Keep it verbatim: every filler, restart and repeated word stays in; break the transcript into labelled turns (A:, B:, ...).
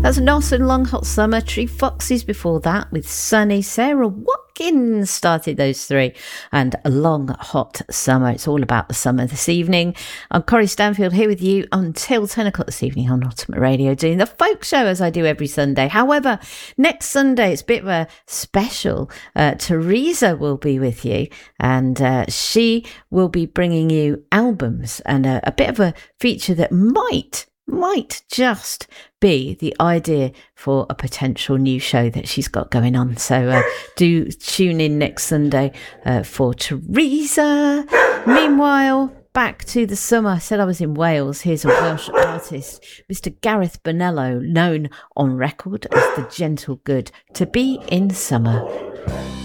A: That's Nos and Long Hot Summer. Tree Foxes before that with Sunny. Sarah Watkins started those three. And a Long Hot Summer. It's all about the summer this evening. I'm Corrie Stanfield here with you until ten o'clock this evening on Ultimate Radio, doing the folk show as I do every Sunday. However, next Sunday it's a bit of a special. Uh, Teresa will be with you, and uh, she will be bringing you albums and a, a bit of a feature that might might just be the idea for a potential new show that she's got going on. So uh, do tune in next Sunday uh, for Teresa. Meanwhile, back to the summer. I said I was in Wales. Here's a Welsh artist, Mister Gareth Bonello, known on record as the Gentle Good, To Be in Summer.